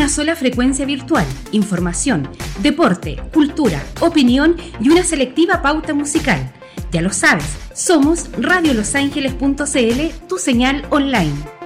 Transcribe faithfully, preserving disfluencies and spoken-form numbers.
una sola frecuencia virtual, información, deporte, cultura, opinión y una selectiva pauta musical. Ya lo sabes, somos radio los ángeles punto c l, tu señal online.